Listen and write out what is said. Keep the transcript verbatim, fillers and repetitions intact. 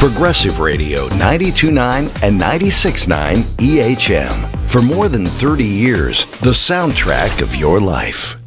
Progressive Radio ninety-two point nine and ninety-six point nine E H M. For more than thirty years, the soundtrack of your life.